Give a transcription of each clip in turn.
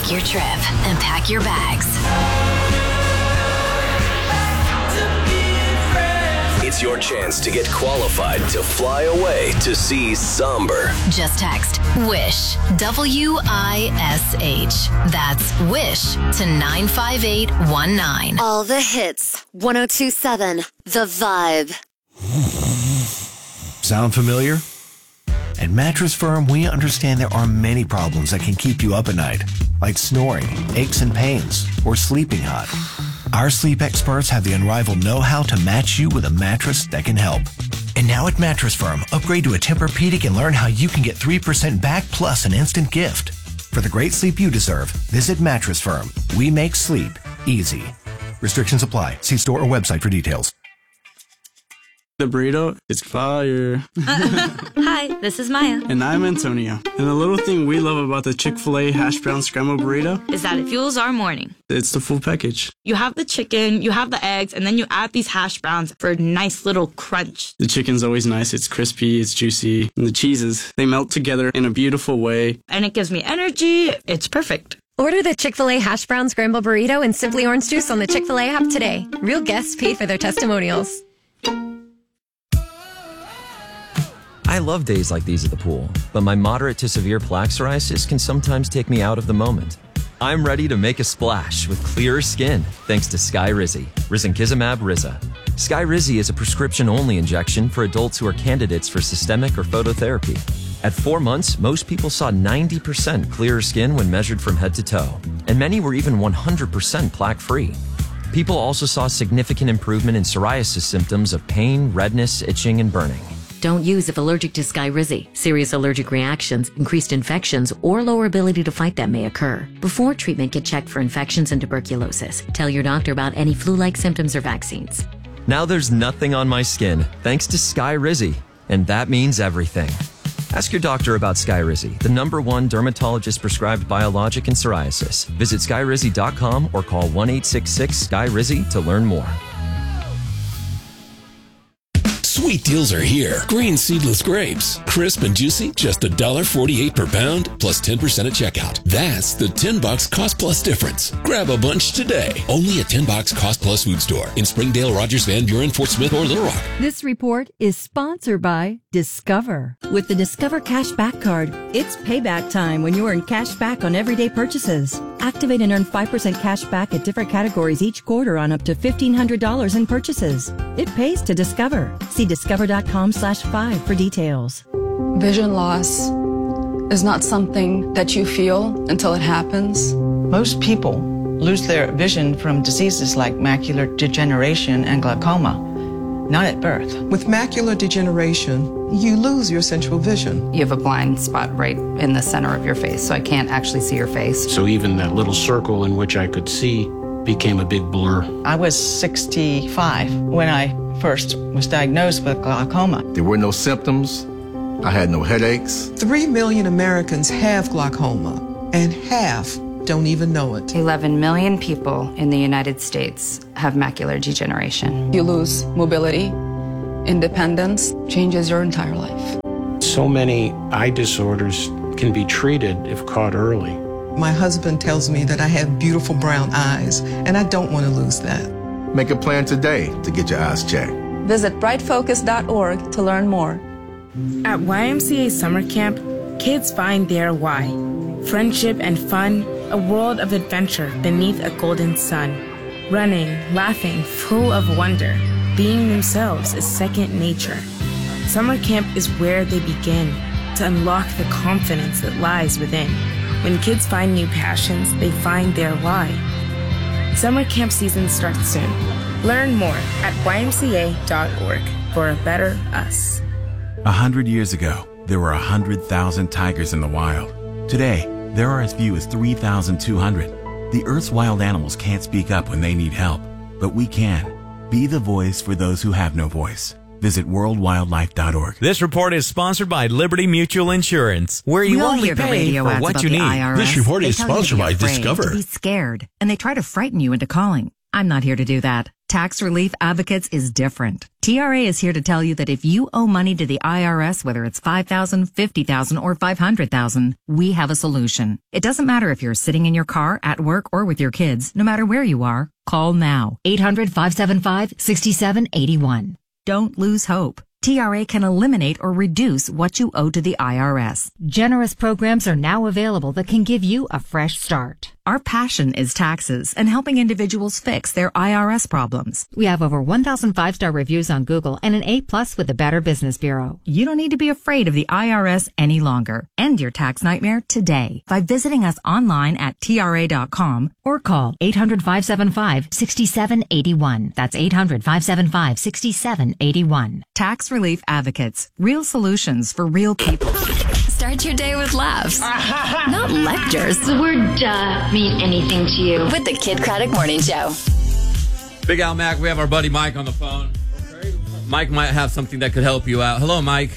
Book your trip and pack your bags. It's your chance to get qualified to fly away to see Somber. Just text WISH, WISH. That's WISH to 95819. All the hits. 102.7 The Vibe. Sound familiar? At Mattress Firm, we understand there are many problems that can keep you up at night, like snoring, aches and pains, or sleeping hot. Our sleep experts have the unrivaled know-how to match you with a mattress that can help. And now at Mattress Firm, upgrade to a Tempur-Pedic and learn how you can get 3% back plus an instant gift. For the great sleep you deserve, visit Mattress Firm. We make sleep easy. Restrictions apply. See store or website for details. The burrito is fire. Hi, this is Maya. And I'm Antonio. And the little thing we love about the Chick-fil-A hash brown scrambled burrito is that it fuels our morning. It's the full package. You have the chicken, you have the eggs, and then you add these hash browns for a nice little crunch. The chicken's always nice. It's crispy, it's juicy. And the cheeses, they melt together in a beautiful way. And it gives me energy. It's perfect. Order the Chick-fil-A hash brown scrambled burrito and Simply Orange Juice on the Chick-fil-A app today. Real guests pay for their testimonials. I love days like these at the pool, but my moderate to severe plaque psoriasis can sometimes take me out of the moment. I'm ready to make a splash with clearer skin thanks to Skyrizi, risankizumab Riza. Skyrizi is a prescription-only injection for adults who are candidates for systemic or phototherapy. At 4 months, most people saw 90% clearer skin when measured from head to toe, and many were even 100% plaque-free. People also saw significant improvement in psoriasis symptoms of pain, redness, itching, and burning. Don't use if allergic to Skyrizi. Serious allergic reactions, increased infections, or lower ability to fight them may occur. Before treatment, get checked for infections and tuberculosis. Tell your doctor about any flu-like symptoms or vaccines. Now there's nothing on my skin thanks to Skyrizi, and that means everything. Ask your doctor about Skyrizi, the #1 dermatologist-prescribed biologic in psoriasis. Visit Skyrizi.com or call 1-866-SKYRIZI to learn more. Sweet deals are here. Green seedless grapes. Crisp and juicy, just $1.48 per pound, plus 10% at checkout. That's the $10 Cost Plus difference. Grab a bunch today. Only at $10 Cost Plus Food Store in Springdale, Rogers, Van Buren, Fort Smith, or Little Rock. This report is sponsored by Discover. With the Discover Cashback Card, it's payback time when you earn cash back on everyday purchases. Activate and earn 5% cash back at different categories each quarter on up to $1,500 in purchases. It pays to Discover. See discover.com/5 for details. Vision loss is not something that you feel until it happens. Most people lose their vision from diseases like macular degeneration and glaucoma, not at birth. With macular degeneration, you lose your central vision. You have a blind spot right in the center of your face, so I can't actually see your face. So even that little circle in which I could see became a big blur. I was 65 when I first was diagnosed with glaucoma. There were no symptoms. I had no headaches. 3 million Americans have glaucoma, and half don't even know it. 11 million people in the United States have macular degeneration. You lose mobility, independence, changes your entire life. So many eye disorders can be treated if caught early. My husband tells me that I have beautiful brown eyes, and I don't want to lose that. Make a plan today to get your eyes checked. Visit brightfocus.org to learn more. At YMCA Summer Camp, kids find their why. Friendship and fun, a world of adventure beneath a golden sun. Running, laughing, full of wonder. Being themselves is second nature. Summer camp is where they begin to unlock the confidence that lies within. When kids find new passions, they find their why. Summer camp season starts soon. Learn more at ymca.org for a better us. 100 years ago, there were 100,000 tigers in the wild. Today, there are as few as 3,200. The Earth's wild animals can't speak up when they need help, but we can. Be the voice for those who have no voice. Visit worldwildlife.org. This report is sponsored by Liberty Mutual Insurance, where you only pay for what you need. This report is sponsored by Discover. To be scared, and they try to frighten you into calling. I'm not here to do that. Tax Relief Advocates is different. TRA is here to tell you that if you owe money to the IRS, whether it's $5,000, $50,000, or $500,000, we have a solution. It doesn't matter if you're sitting in your car, at work, or with your kids. No matter where you are, call now. 800-575-6781. Don't lose hope. TRA can eliminate or reduce what you owe to the IRS. Generous programs are now available that can give you a fresh start. Our passion is taxes and helping individuals fix their IRS problems. We have over 1,000 5-star reviews on Google and an A+ with the Better Business Bureau. You don't need to be afraid of the IRS any longer. End your tax nightmare today by visiting us online at TRA.com or call 800-575-6781. That's 800-575-6781. Tax Relief Advocates. Real solutions for real people. Start your day with laughs, not lectures. The word duh mean anything to you? With the Kid Craddock Morning Show. Big Al Mac, we have our buddy Mike on the phone. Mike might have something that could help you out. Hello, Mike.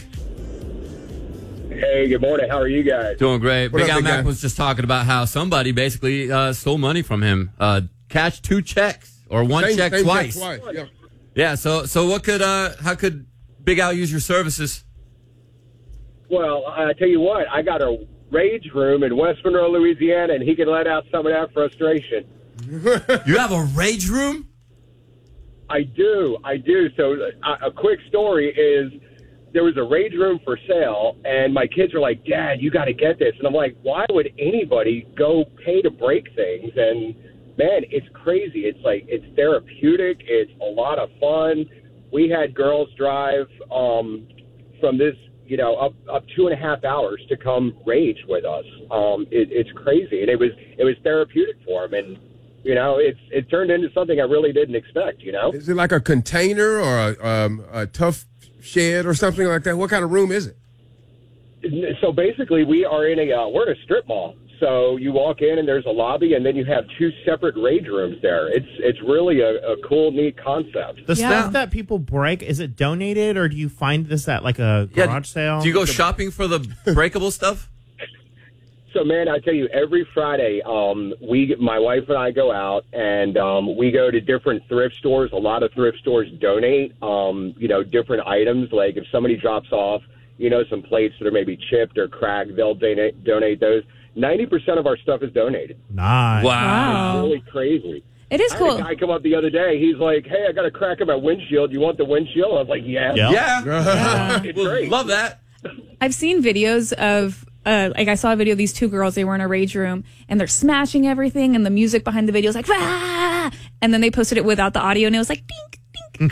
Hey, good morning. How are you guys? Doing great. What Big up, Al big Mac guy? was just talking about how somebody basically stole money from him. Cashed 2 checks or one check twice. Yeah. So what could how could Big Al use your services? Well, I tell you what, I got a rage room in West Monroe, Louisiana, and he can let out some of that frustration. You have a rage room? I do. So a quick story is there was a rage room for sale, and my kids are like, Dad, you got to get this. And I'm like, why would anybody go pay to break things? And, man, it's crazy. It's like it's therapeutic. It's a lot of fun. We had girls drive from this, up 2.5 hours to come rage with us. It's crazy, and it was therapeutic for them, and it turned into something I really didn't expect. Is it like a container or a tough shed or something like that? What kind of room is it? So basically, we're in a strip mall. So you walk in and there's a lobby, and then you have 2 separate rage rooms there. It's really a cool, neat concept. The stuff that people break, is it donated, or do you find this at like a garage sale? Do you go shopping for the breakable stuff? So, man, I tell you, every Friday, my wife and I go out, and we go to different thrift stores. A lot of thrift stores donate, different items. Like if somebody drops off, some plates that are maybe chipped or cracked, they'll donate those. 90% of our stuff is donated. Nice. Wow. It's really crazy. It is cool. I had a guy come up the other day. He's like, hey, I got a crack in my windshield. You want the windshield? I was like, yeah. Yeah. It's great. Love that. I've seen videos of, I saw a video of these 2 girls. They were in a rage room, and they're smashing everything, and the music behind the video is like, ah! And then they posted it without the audio, and it was like, dink, dink.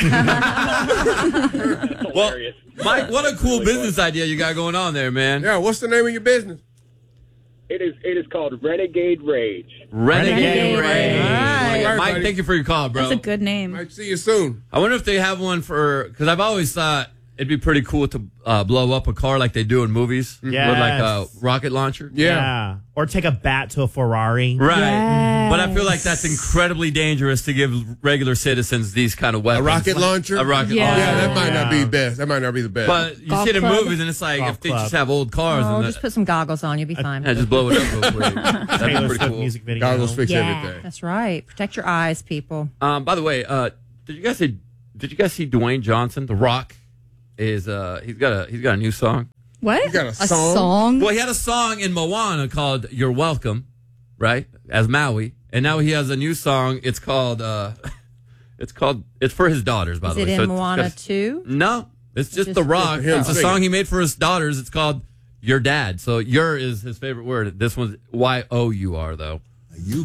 Well, Mike, what a cool business idea you got going on there, man. Yeah, what's the name of your business? It is called Renegade Rage. Renegade Rage. Right. Mike, thank you for your call, bro. That's a good name. Might see you soon. I wonder if they have one because I've always thought it'd be pretty cool to blow up a car like they do in movies with like a rocket launcher. Yeah. Or take a bat to a Ferrari. Right. Yes. But I feel like that's incredibly dangerous to give regular citizens these kind of weapons. A rocket launcher? A rocket launcher. Yeah, that might not be best. That might not be the best. But you see it in movies, and it's like if they just have old cars. Oh, and just put some goggles on. You'll be fine. Yeah, just blow it up real quick. That'd be Taylor pretty Swift cool. music video. Goggles fix everything. That's right. Protect your eyes, people. By the way, did you guys see Dwayne Johnson, The Rock? He's got a new song. What? You got a song? Well, he had a song in Moana called "You're Welcome," right? As Maui, and now he has a new song. It's called it's for his daughters, by the way. Is it in Moana 2? No, it's just The Rock. It's a song he made for his daughters. It's called "Your Dad." So "your" is his favorite word. This one's YOUR though. You